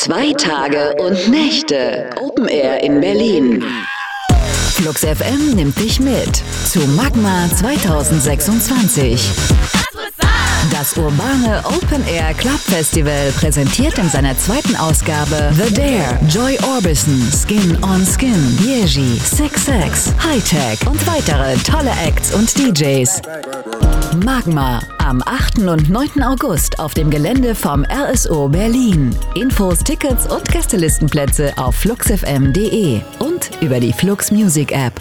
2 Tage und Nächte Open Air in Berlin. Flux FM nimmt dich mit zu Magma 2026. Das urbane Open Air Club Festival präsentiert in seiner 2. Ausgabe The Dare, Joy Orbison, Skin on Skin, Yeji, Six Sex, Hightech und weitere tolle Acts und DJs. Magma am 8. und 9. August auf dem Gelände vom RSO Berlin. Infos, Tickets und Gästelistenplätze auf fluxfm.de und über die Flux Music App.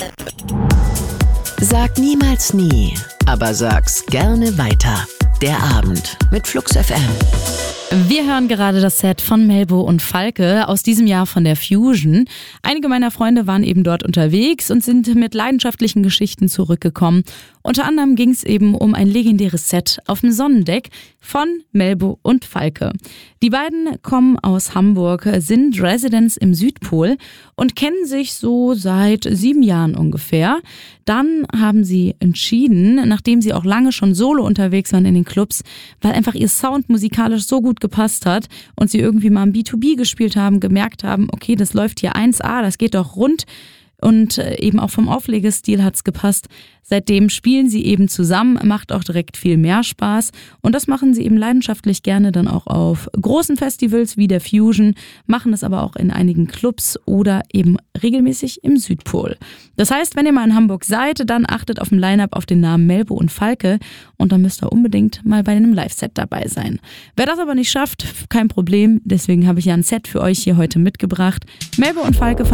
Sag niemals nie, aber sag's gerne weiter. Der Abend mit Flux FM. Wir hören gerade das Set von Melbo und Falke aus diesem Jahr von der Fusion. Einige meiner Freunde waren eben dort unterwegs und sind mit leidenschaftlichen Geschichten zurückgekommen. Unter anderem ging es eben um ein legendäres Set auf dem Sonnendeck von Melbo und Falke. Die beiden kommen aus Hamburg, sind Residents im Südpol und kennen sich so seit 7 Jahren ungefähr. Dann haben sie entschieden, nachdem sie auch lange schon solo unterwegs waren in den Clubs, weil einfach ihr Sound musikalisch so gut gepasst hat und sie irgendwie mal im B2B gespielt haben, gemerkt haben, okay, das läuft hier 1A, das geht doch rund. Und eben auch vom Auflegestil hat's gepasst. Seitdem spielen sie eben zusammen, macht auch direkt viel mehr Spaß. Und das machen sie eben leidenschaftlich gerne dann auch auf großen Festivals wie der Fusion, machen das aber auch in einigen Clubs oder eben regelmäßig im Südpol. Das heißt, wenn ihr mal in Hamburg seid, dann achtet auf dem Line-Up auf den Namen Melbo und Falke und dann müsst ihr unbedingt mal bei einem Live-Set dabei sein. Wer das aber nicht schafft, kein Problem. Deswegen habe ich ja ein Set für euch hier heute mitgebracht. Melbo und Falke von